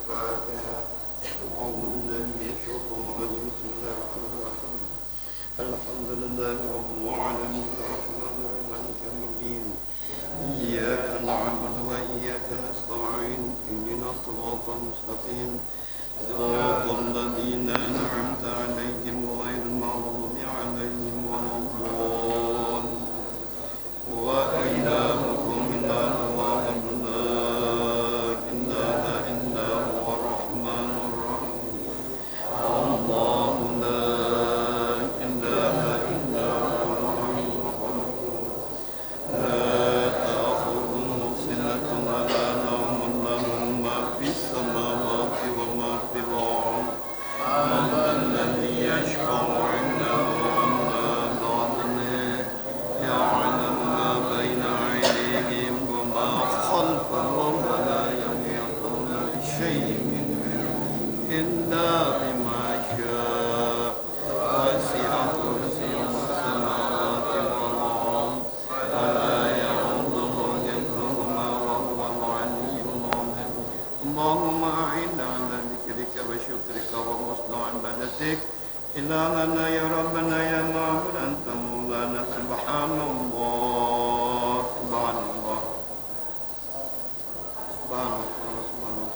الفاتحة. أعوذ بالله من الشيطان الرجيم. بسم الله الرحمن الرحيم. الحمد لله رب العالمين الرحمن الرحيم مالك يوم الدين. إياك نعبد وإياك نستعين. اهدنا الصراط المستقيم صراط الذين أنعمت عليهم غير المغضوب عليهم ولا الضالين. وإلهكم إله واحد لا إله إلا هو الرحمن الرحيم. الله لا إله إلا هو الحي القيوم لا تأخذه سنة ولا نوم له ما في السماوات وما في الأرض. من ذا الذي يشفع عنده إلا بإذنه يعلم ما بين أيديهم وما خلفهم ولا يحيطون بشيء من علمه إلا بما شاء. وسع كرسيه السماوات والأرض ولا يئوده حفظهما وهو العلي العظيم. اللهم أعنا على ذكرك وشكرك وحسن عبادتك. إلهنا يا ربنا يا معبود